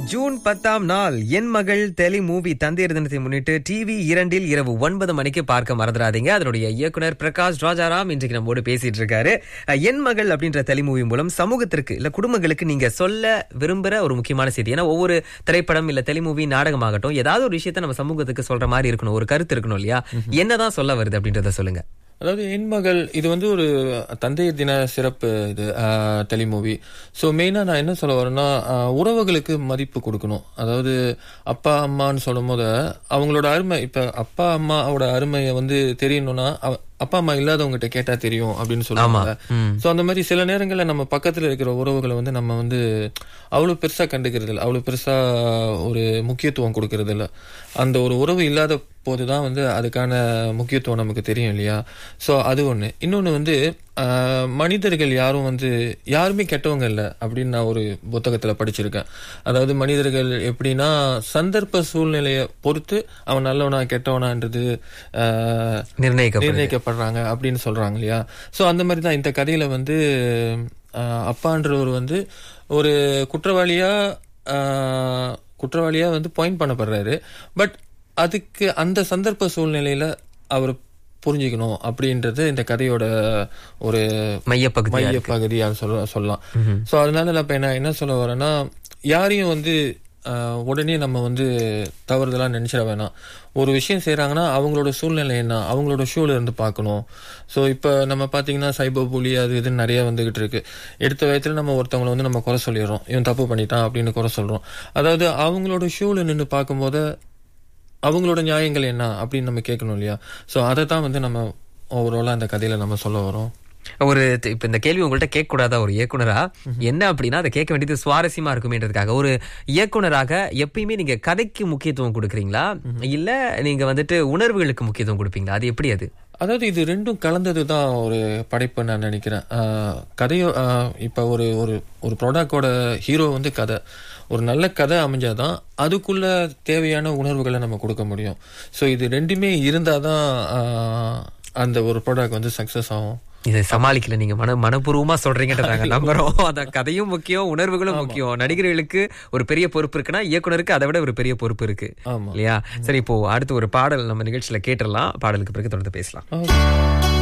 June 10ஆம் நாள் என் மகள் டெலி மூவி தந்தையர் தினத்தை முன்னிட்டு டிவி 2 இரவு 9 மணிக்கு பார்க்க மறந்துடாதீங்க. அதனுடைய இயக்குனர் பிரகாஷ் ராஜாராம் இன்றைக்கு நம்மோடு பேசிட்டு இருக்காரு. என் மகள் அப்படின்ற டெலி மூவி மூலம் சமூகத்திற்கு இல்ல குடும்பங்களுக்கு நீங்க சொல்ல விரும்புற ஒரு முக்கியமான செய்தி. ஏன்னா ஒவ்வொரு திரைப்படம் இல்ல டெலி மூவி நாடகமாகட்டும் ஏதாவது ஒரு விஷயத்த நம்ம சமூகத்துக்கு சொல்ற மாதிரி இருக்கணும், ஒரு கருத்து இருக்கணும் இல்லையா? என்னதான் சொல்ல வருது அப்படின்றத சொல்லுங்க. அதாவது என் மகள் இது வந்து ஒரு தந்தையர் தின சிறப்பு இது டெலி மூவி. ஸோ மெயினாக நான் என்ன சொல்ல வரேன்னா, உறவுகளுக்கு மதிப்பு கொடுக்கணும். அதாவது அப்பா அம்மான்னு சொல்லும் போது அவங்களோட அருமை, இப்போ அப்பா அம்மாவோட அருமையை வந்து தெரியணும்னா அப்பா அம்மா இல்லாதவங்ககிட்ட கேட்டா தெரியும் அப்படின்னு சொல்லுவாங்க. சோ அந்த மாதிரி சில நேரங்கள்ல நம்ம பக்கத்துல இருக்கிற உறவுகளை வந்து நம்ம வந்து அவ்வளவு பெருசா கண்டுக்கிறது இல்லை, அவ்வளவு பெருசா ஒரு முக்கியத்துவம் கொடுக்கறது இல்லை. அந்த ஒரு உறவு இல்லாத போதுதான் வந்து அதுக்கான முக்கியத்துவம் நமக்கு தெரியும் இல்லையா? சோ அது ஒண்ணு. இன்னொன்னு வந்து மனிதர்கள் யாருமே கெட்டவங்க இல்லை அப்படின்னு நான் ஒரு புத்தகத்துல படிச்சிருக்கேன். அதாவது மனிதர்கள் எப்படின்னா சந்தர்ப்ப சூழ்நிலையை பொறுத்து அவன் நல்லவனா கெட்டவனான்றது நிர்ணயிக்கப்படுறாங்க அப்படின்னு சொல்றாங்க இல்லையா? சோ அந்த மாதிரி தான் இந்த கதையில வந்து அப்பான்றவர் வந்து ஒரு குற்றவாளியா வந்து பாயிண்ட் பண்ணப்படுறாரு. பட் அதுக்கு அந்த சந்தர்ப்ப சூழ்நிலையில அவர் புரிஞ்சுக்கணும் அப்படின்றது இந்த கதையோட ஒரு மையப்பகுதியாக சொல்லலாம். சோ அதனால நான் என்ன சொல்ல வரேன்னா, யாரையும் வந்து உடனே நம்ம வந்து தவறுதலா நினைச்சிட வேணாம். ஒரு விஷயம் செய்யறாங்கன்னா அவங்களோட சூழ்நிலை என்ன, அவங்களோட ஷூல இருந்து பார்க்கணும். ஸோ இப்போ நம்ம பார்த்தீங்கன்னா சைபர் புலி அது இதுன்னு நிறைய வந்துகிட்டு இருக்கு. எடுத்த வயத்துல நம்ம ஒருத்தவங்களை வந்து நம்ம குறை சொல்லிடுறோம், இவன் தப்பு பண்ணிட்டான் அப்படின்னு குறை சொல்றோம். அதாவது அவங்களோட ஷூல நின்று பார்க்கும்போது அவங்களோட நியாயங்கள் என்ன அப்படின்னு நம்ம கேட்கணும் இல்லையா? ஸோ அதை தான் வந்து நம்ம ஓவராலா அந்த கதையில நம்ம சொல்ல வரோம். இப்ப இந்த கேள்வி உங்கள்கிட்ட கேட்க கூடாதா ஒரு இயக்குனரா? என்ன அப்படின்னா அதை கேட்க வேண்டியது சுவாரஸ்யமா இருக்குமேன்றதுக்காக. ஒரு இயக்குனராக எப்பயுமே நீங்க கதைக்கு முக்கியத்துவம் கொடுக்குறீங்களா இல்ல நீங்க வந்துட்டு உணர்வுகளுக்கு முக்கியத்துவம் கொடுப்பீங்களா? அது எப்படி? அதாவது இது ரெண்டும் கலந்ததுதான் ஒரு படைப்பு நான் நினைக்கிறேன். கதையோ இப்ப ஒரு ப்ராடக்டோட ஹீரோ வந்து கதை, ஒரு நல்ல கதை அமைஞ்சாதான் அதுக்குள்ள தேவையான உணர்வுகளை நம்ம கொடுக்க முடியும். ஸோ இது ரெண்டுமே இருந்தாதான் அந்த ஒரு ப்ராடக்ட் வந்து சக்சஸ் ஆகும். இதை சமாளிக்கல நீங்க மனப்பூர்வமா சொல்றீங்கன்றாங்க நம்புறோம். அத கதையும் முக்கியம், உணர்வுகளும் முக்கியம். நடிகர்களுக்கு ஒரு பெரிய பொறுப்பு இருக்குன்னா இயக்குனருக்கு அதை விட ஒரு பெரிய பொறுப்பு இருக்கு இல்லையா? சரி, இப்போ அடுத்து ஒரு பாடல் நம்ம நிகழ்ச்சியில கேட்டுடலாம். பாடலுக்கு பிறகு தொடர்ந்து பேசலாம்.